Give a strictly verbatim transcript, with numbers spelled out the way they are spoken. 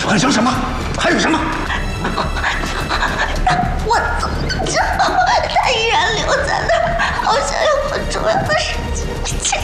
还想什么？还有什么？ 我怎么知道他依然留在那儿？好像有很重要的事情没讲。